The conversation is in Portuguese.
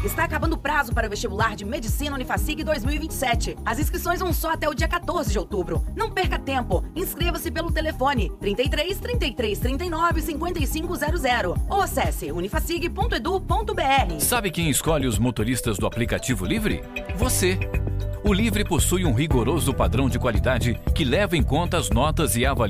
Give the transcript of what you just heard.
Está acabando o prazo para o vestibular de Medicina Unifacig 2027. As inscrições vão só até o dia 14 de outubro. Não perca tempo. Inscreva-se pelo telefone 33 33 39 5500 ou acesse unifacig.edu.br. Sabe quem escolhe os motoristas do aplicativo Livre? Você. O Livre possui um rigoroso padrão de qualidade que leva em conta as notas e avaliações